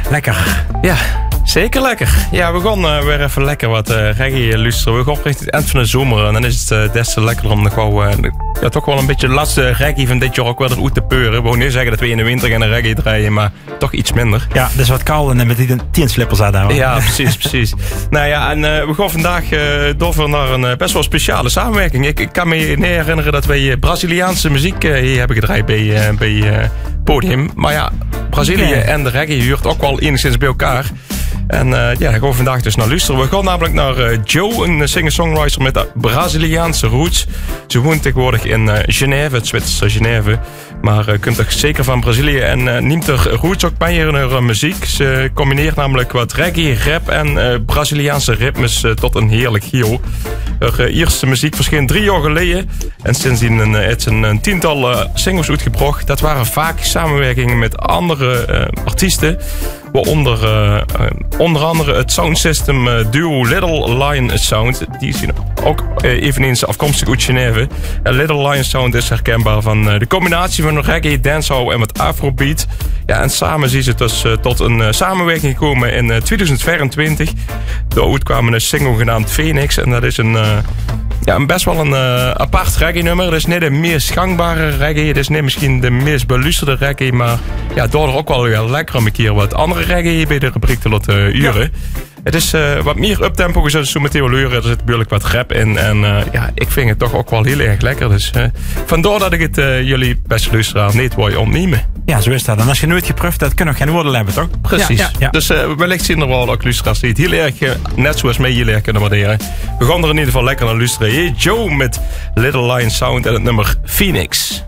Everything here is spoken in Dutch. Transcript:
Lekker. Ja, zeker lekker. Ja, we gaan weer even lekker wat reggae luisteren. We gaan richting het eind van de zomer en dan is het des te lekkerder om nog wel, toch wel een beetje de laatste reggae van dit jaar ook weer eruit te peuren. We gaan niet zeggen dat we in de winter gaan reggae draaien, maar toch iets minder. Ja, dus wat koud en met die tienslippers aan. Ja, precies. Nou ja, en we gaan vandaag door naar een best wel speciale samenwerking. Ik kan me niet herinneren dat wij Braziliaanse muziek hier hebben gedraaid bij Podium. Maar ja, Brazilië en de reggae huurt ook wel enigszins bij elkaar. En daar gaan we vandaag dus naar luisteren. We gaan namelijk naar Joe, een singer-songwriter met Braziliaanse roots. Ze woont tegenwoordig in Genève, het Zwitserse Genève. Maar kunt toch zeker van Brazilië en neemt er roots ook bij in haar muziek. Ze combineert namelijk wat reggae, rap en Braziliaanse ritmes tot een heerlijk gio. Haar eerste muziek verscheen 3 jaar geleden. En sindsdien heeft ze een tiental singles uitgebracht. Dat waren vaak samenwerkingen met andere artiesten. Waaronder onder andere het soundsystem duo Little Lion Sound. Die zien ook eveneens afkomstig uit Genève. Little Lion Sound is herkenbaar van de combinatie van reggae, dancehall en wat afrobeat. Ja, en samen zien ze dus tot een samenwerking gekomen in 2024. Daaruit kwam een single genaamd Phoenix. En dat is een best wel een apart reggae nummer. Het is niet de meest gangbare reggae. Het is niet misschien de meest beluisterde reggae. Maar ja, daardoor ook wel weer lekker om een keer wat andere reggae bij de rubriek te laten uren. Ja. Het is wat meer uptempo gezet, zo met theoluren. Er zit natuurlijk wat rap in. En ik vind het toch ook wel heel erg lekker. Dus vandaar dat ik het jullie beste luisteraar niet wil ontnemen. Ja, zo is dat. En als je nooit geproefd hebt, kunnen we geen woorden hebben, toch? Precies. Ja. Dus wellicht zien er wel ook luisteraars die het heel erg, net zoals mij, heel erg kunnen waarderen. We gaan er in ieder geval lekker naar luisteren. Hey, Joe met Little Lion Sound en het nummer Phoenix.